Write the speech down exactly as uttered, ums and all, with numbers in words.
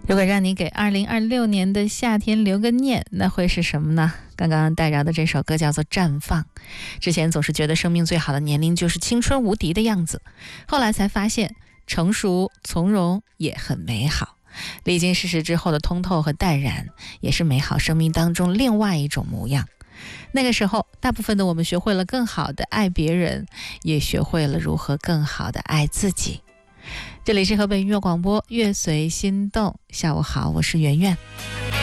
如果让你给二零二六年的夏天留个念，那会是什么呢？刚刚带着的这首歌叫做《绽放》。之前总是觉得生命最好的年龄就是青春无敌的样子，后来才发现成熟从容也很美好。历经世事之后的通透和淡然，也是美好生命当中另外一种模样。那个时候，大部分的我们学会了更好的爱别人，也学会了如何更好的爱自己。这里是河北音乐广播，乐随心动。下午好，我是圆圆。